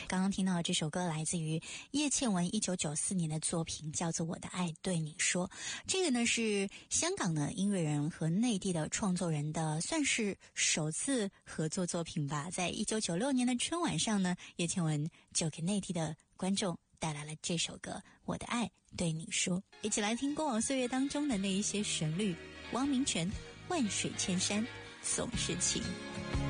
刚刚听到的这首歌来自于叶倩文1994年的作品，叫做《我的爱对你说》。这个呢是香港的音乐人和内地的创作人的算是首次合作作品吧。在1996年的春晚上呢，叶倩文就给内地的观众带来了这首歌《我的爱对你说》。一起来听过往岁月当中的那一些旋律。汪明荃，万水千山总是情。